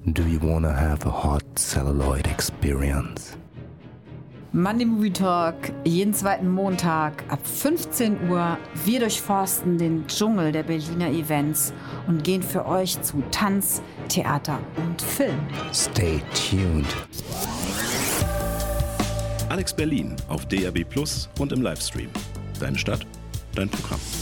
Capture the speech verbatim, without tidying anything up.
Do you wanna have a hot celluloid experience? Monday Movie Talk, jeden zweiten Montag ab fünfzehn Uhr. Wir durchforsten den Dschungel der Berliner Events und gehen für euch zu Tanz, Theater und Film. Stay tuned. Alex Berlin auf D R B Plus und im Livestream. Deine Stadt, dein Programm.